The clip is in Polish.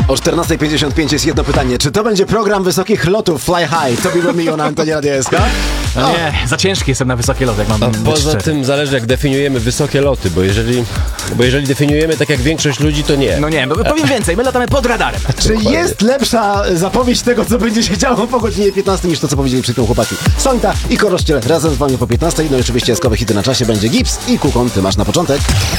O 14:55 jest jedno pytanie. Czy to będzie program wysokich lotów Fly High? To było milion Antonia Radioeska? No nie, za ciężki jestem na wysokie loty, jak mam być Poza szczery. tym zależy, jak definiujemy wysokie loty, bo jeżeli definiujemy tak jak większość ludzi, to nie. No nie, bo powiem więcej, my latamy pod radarem. Czy jest lepsza zapowiedź tego, co będzie się działo po godzinie 15 niż to, co powiedzieli przy tym chłopaki? Sońta i Koroszciel razem z wami po 15. No i oczywiście jaskowe hity na czasie będzie Gips i Kukon. Ty masz na początek.